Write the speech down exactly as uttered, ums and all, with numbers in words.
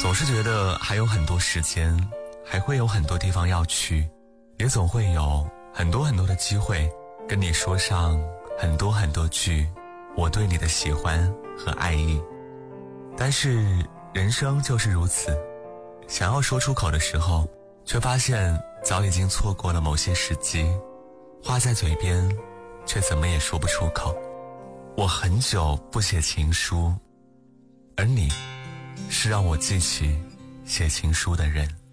总是觉得还有很多时间，还会有很多地方要去，也总会有很多很多的机会跟你说上很多很多句我对你的喜欢和爱意。但是人生就是如此，想要说出口的时候，却发现早已经错过了某些时机，话在嘴边，却怎么也说不出口。我很久不写情书，而你是让我记起写情书的人。